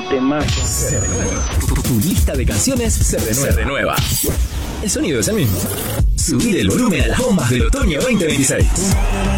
temazo. Se renueva. Tu lista de canciones se renueva. El sonido es el mismo. Subir el volumen a las bombas del otoño 2026.